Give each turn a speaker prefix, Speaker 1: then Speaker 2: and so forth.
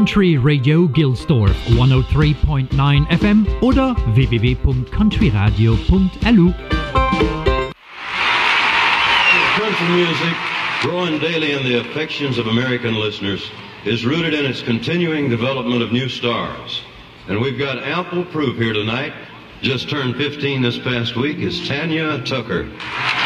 Speaker 1: Country Radio Gilsdorf 103.9 FM oder www.countryradio.lu.
Speaker 2: Country music, growing daily in the affections of American listeners, is rooted in its continuing development of new stars. And we've got ample proof here tonight. Just turned 15 this past week is Tanya Tucker.